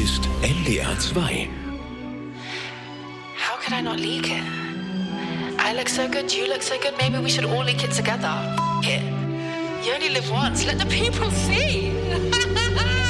ist NDR 2. How could I not leak it? I look so good, you look so good, maybe we should all leak it together. It. You only live once, let the people see.